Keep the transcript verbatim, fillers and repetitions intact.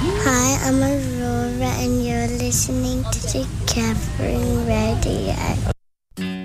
Hi, I'm Aurora, and you're listening to the Catherine Radio.